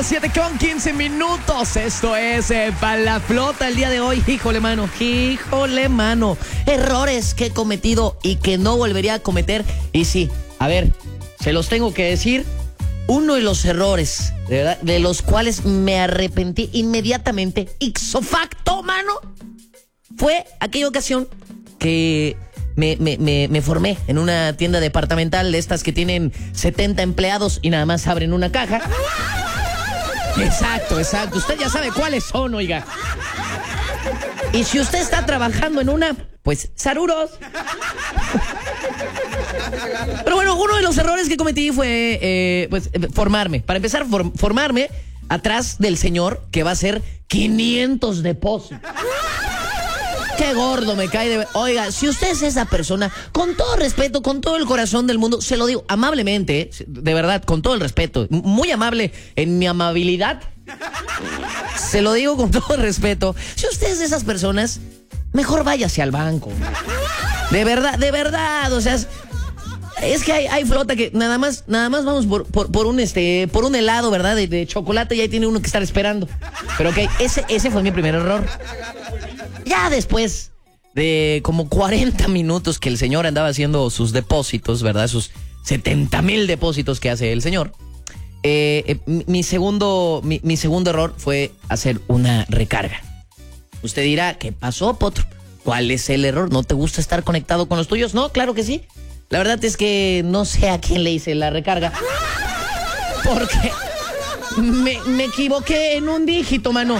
las 7:15. Esto es para la flota el día de hoy. Híjole, mano. Errores que he cometido y que no volvería a cometer. Y sí, a ver, se los tengo que decir. Uno de los errores, de verdad, de los cuales me arrepentí inmediatamente, ipso facto, mano, fue aquella ocasión que me formé en una tienda departamental de estas que tienen 70 empleados y nada más abren una caja. Exacto. Usted ya sabe cuáles son, oiga. Y si usted está trabajando en una, pues, saruros. Pero bueno, uno de los errores que cometí fue, formarme. Para empezar, formarme atrás del señor que va a hacer 500 depósitos. Qué gordo me cae de... Oiga, si usted es esa persona, con todo respeto, con todo el corazón del mundo, se lo digo amablemente, de verdad, con todo el respeto, muy amable en mi amabilidad, se lo digo con todo el respeto. Si usted es de esas personas, mejor váyase al banco. De verdad, o sea... Es que hay flota que nada más vamos por un helado, ¿verdad? De chocolate y ahí tiene uno que estar esperando. Pero ok, ese fue mi primer error. Ya después de como 40 minutos que el señor andaba haciendo sus depósitos, ¿verdad? Sus 70,000 depósitos que hace el señor. Mi segundo error fue hacer una recarga. Usted dirá, ¿qué pasó, Potro? ¿Cuál es el error? ¿No te gusta estar conectado con los tuyos? No, claro que sí. La verdad es que no sé a quién le hice la recarga. Porque me equivoqué en un dígito, mano.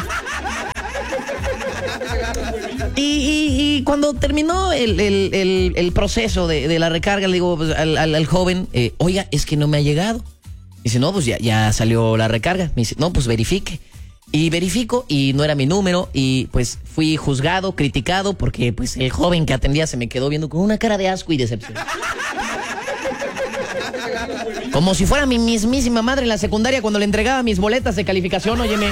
Y cuando terminó el proceso de la recarga, le digo pues, al joven, oiga, es que no me ha llegado. Dice, no, pues ya salió la recarga. Me dice, no, pues verifique. Y verifico y no era mi número y pues fui juzgado, criticado porque pues el joven que atendía se me quedó viendo con una cara de asco y decepción. Como si fuera mi mismísima madre en la secundaria cuando le entregaba mis boletas de calificación, óyeme.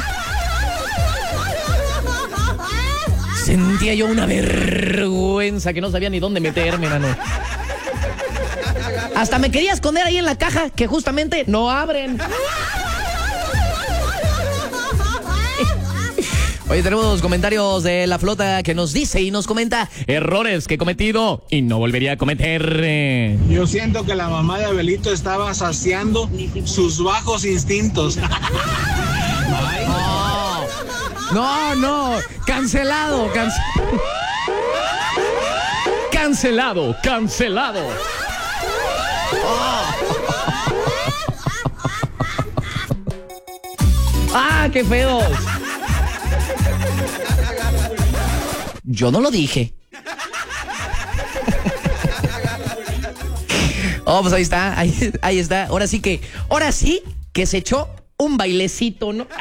Sentía yo una vergüenza que no sabía ni dónde meterme, mano. Hasta me quería esconder ahí en la caja que justamente no abren. Oye, tenemos comentarios de la flota que nos dice y nos comenta errores que he cometido y no volvería a cometer. Yo siento que la mamá de Abelito estaba saciando sus bajos instintos. No, cancelado. ¡Qué feos! Yo no lo dije. Oh, pues ahí está. Ahora sí que se echó un bailecito, ¿no?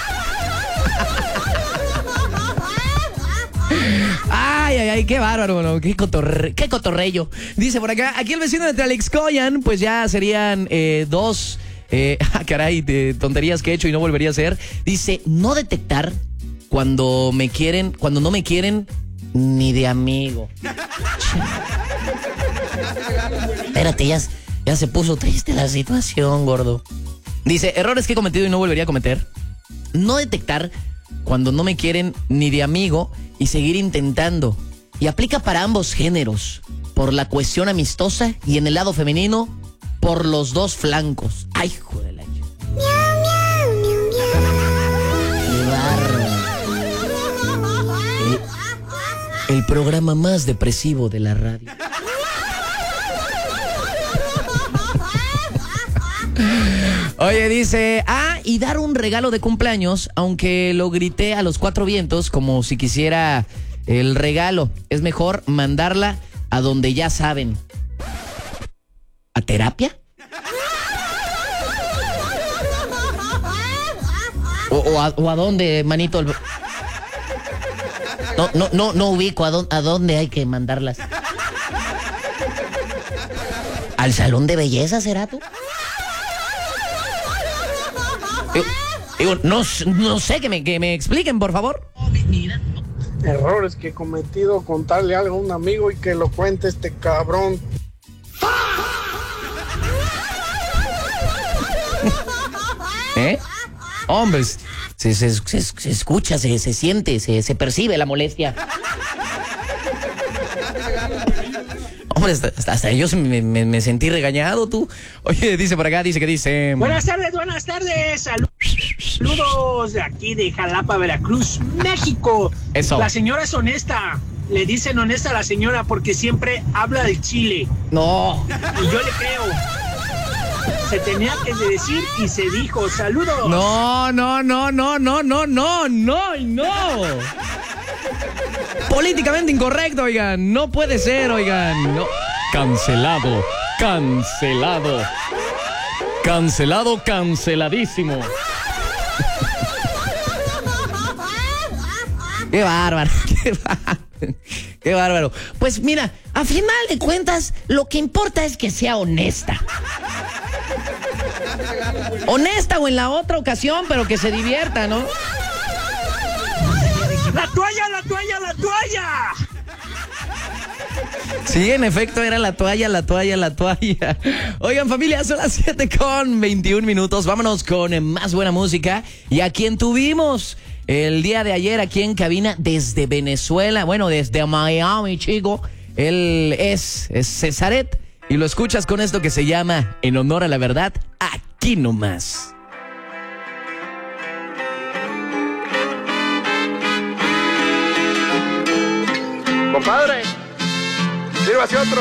Ay, qué bárbaro, ¿no? Qué cotorrello. Dice por acá, aquí el vecino de Tlalixcoyan, pues ya serían dos, caray, de tonterías que he hecho y no volvería a hacer. Dice, no detectar cuando no me quieren ni de amigo. Espérate, ya se puso triste la situación, gordo. Dice, errores que he cometido y no volvería a cometer. No detectar cuando no me quieren ni de amigo y seguir intentando. Y aplica para ambos géneros. Por la cuestión amistosa y en el lado femenino, por los dos flancos. Ay, joder. El programa más depresivo de la radio. Oye, dice, y dar un regalo de cumpleaños, aunque lo grité a los cuatro vientos como si quisiera el regalo. Es mejor mandarla a donde ya saben. ¿A terapia? ¿O a dónde, manito? No ubico a dónde hay que mandarlas. ¿Al salón de belleza será tú? No sé, que me expliquen, por favor. Errores que he cometido, contarle algo a un amigo y que lo cuente este cabrón. Hombre, se escucha, se siente, se percibe la molestia. Hombre, hasta yo me sentí regañado, tú. Oye, dice por acá, dice. Buenas tardes. Saludos de aquí de Jalapa, Veracruz, México. Eso. La señora es honesta. Le dicen honesta a la señora porque siempre habla del chile. No. Y yo le creo. Se tenía que decir y se dijo. Saludos. No. Políticamente incorrecto, oigan. No puede ser, oigan. No. Canceladísimo. Qué bárbaro. Qué bárbaro. Pues mira, a final de cuentas, lo que importa es que sea honesta. Honesta o en la otra ocasión, pero que se divierta, ¿no? ¡La toalla! Sí, en efecto, era la toalla. Oigan, familia, son las 7:21. Vámonos con más buena música. Y a quien tuvimos el día de ayer aquí en cabina desde Venezuela, bueno, desde Miami, chico. Él es Cesaret. Y lo escuchas con esto que se llama En Honor a la Verdad, aquí nomás. Compadre, sírvase otro.